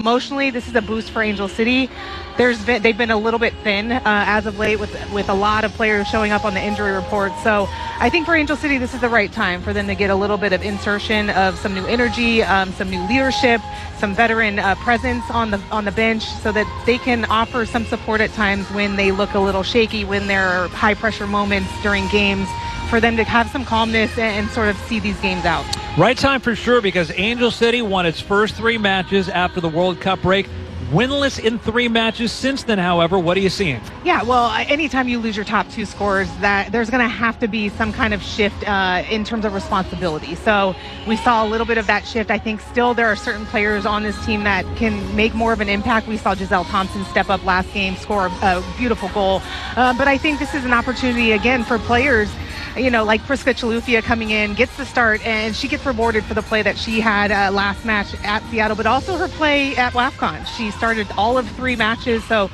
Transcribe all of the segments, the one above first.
emotionally, this is a boost for Angel City. They've been a little bit thin as of late with a lot of players showing up on the injury report. So I think for Angel City, this is the right time for them to get a little bit of insertion of some new energy, some new leadership, some veteran presence on the bench, so that they can offer some support at times when they look a little shaky, when there are high pressure moments during games, for them to have some calmness and sort of see these games out. Right time for sure, because Angel City won its first 3 matches after the World Cup break. Winless in 3 matches since then, however. What are you seeing? Yeah, well, anytime you lose your top 2 scorers, that there's going to have to be some kind of shift in terms of responsibility. So we saw a little bit of that shift. I think still there are certain players on this team that can make more of an impact. We saw Giselle Thompson step up last game, score a beautiful goal. But I think this is an opportunity, again, for players, like Priska Chalufia coming in, gets the start, and she gets rewarded for the play that she had last match at Seattle, but also her play at WAFCON. She started all of 3 matches, so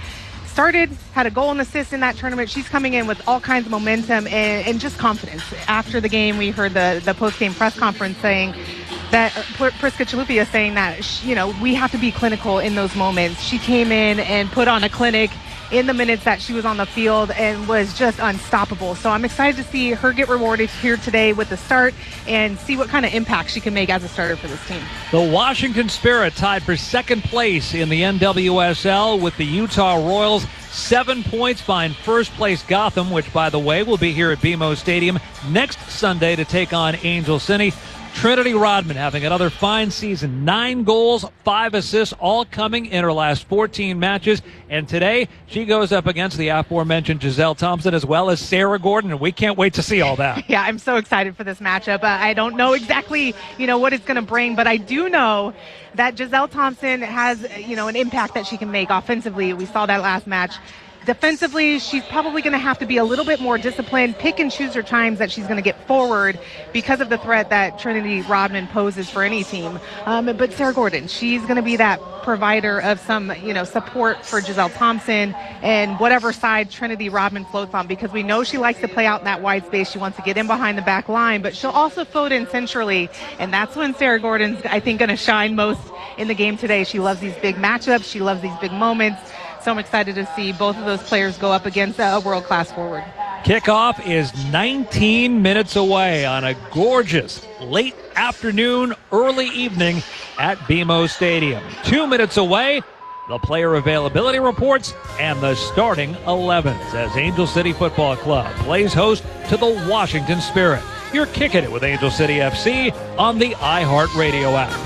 had a goal and assist in that tournament. She's coming in with all kinds of momentum and just confidence. After the game, we heard the post-game press conference saying that Priska Chalufia saying that, we have to be clinical in those moments. She came in and put on a clinic in the minutes that she was on the field and was just unstoppable. So I'm excited to see her get rewarded here today with the start and see what kind of impact she can make as a starter for this team. The Washington Spirit tied for second place in the NWSL with the Utah Royals. 7 points behind first place Gotham, which, by the way, will be here at BMO Stadium next Sunday to take on Angel City. Trinity Rodman having another fine season. 9 goals, 5 assists, all coming in her last 14 matches. And today, she goes up against the aforementioned Giselle Thompson as well as Sarah Gordon, and we can't wait to see all that. Yeah, I'm so excited for this matchup. I don't know exactly, what it's going to bring, but I do know that Giselle Thompson has, an impact that she can make offensively. We saw that last match. Defensively, she's probably going to have to be a little bit more disciplined, pick and choose her times that she's going to get forward because of the threat that Trinity Rodman poses for any team. But Sarah Gordon, she's going to be that provider of some, support for Giselle Thompson and whatever side Trinity Rodman floats on, because we know she likes to play out in that wide space. She wants to get in behind the back line, but she'll also float in centrally, and that's when Sarah Gordon's, I think, going to shine most in the game today. She loves these big matchups. She loves these big moments. So I'm excited to see both of those players go up against a world-class forward. Kickoff is 19 minutes away on a gorgeous late afternoon, early evening at BMO Stadium. 2 minutes away, the player availability reports and the starting 11s as Angel City Football Club plays host to the Washington Spirit. You're kicking it with Angel City FC on the iHeartRadio app.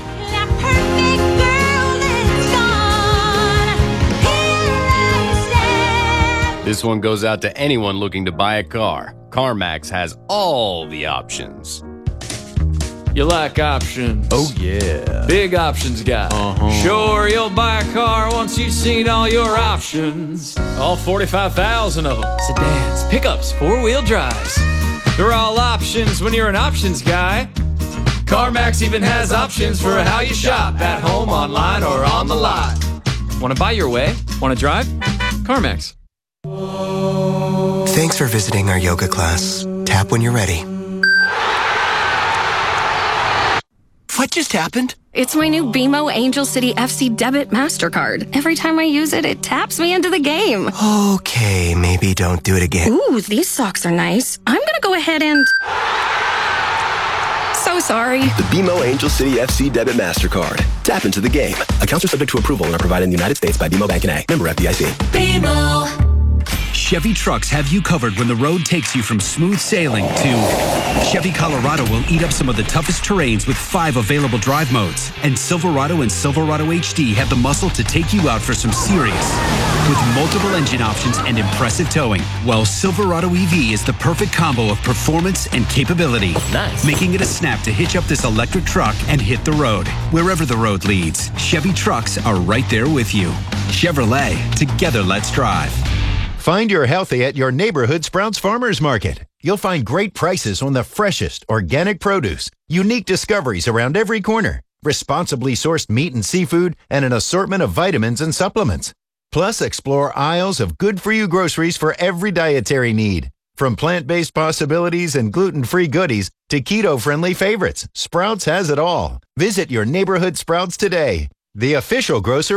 This one goes out to anyone looking to buy a car. CarMax has all the options. You like options? Oh, yeah. Big options guy. Sure, you'll buy a car once you've seen all your options. All 45,000 of them. Sedans, pickups, 4-wheel drives. They're all options when you're an options guy. CarMax even has options for how you shop, at home, online, or on the lot. Want to buy your way? Want to drive? CarMax. Thanks for visiting our yoga class. Tap when you're ready. What just happened? It's my new BMO Angel City FC Debit MasterCard. Every time I use it, it taps me into the game. Okay, maybe don't do it again. Ooh, these socks are nice. I'm gonna go ahead and... So sorry. The BMO Angel City FC Debit MasterCard. Tap into the game. Accounts are subject to approval and are provided in the United States by BMO Bank N.A. Member FDIC. BMO. Chevy Trucks have you covered when the road takes you from smooth sailing to Chevy Colorado will eat up some of the toughest terrains with 5 available drive modes. And Silverado and Silverado HD have the muscle to take you out for some serious. With multiple engine options and impressive towing. Well, Silverado EV is the perfect combo of performance and capability. Nice. Making it a snap to hitch up this electric truck and hit the road. Wherever the road leads, Chevy Trucks are right there with you. Chevrolet, together let's drive. Find your healthy at your neighborhood Sprouts Farmers Market. You'll find great prices on the freshest organic produce, unique discoveries around every corner, responsibly sourced meat and seafood, and an assortment of vitamins and supplements. Plus, explore aisles of good-for-you groceries for every dietary need. From plant-based possibilities and gluten-free goodies to keto-friendly favorites, Sprouts has it all. Visit your neighborhood Sprouts today, the official grocer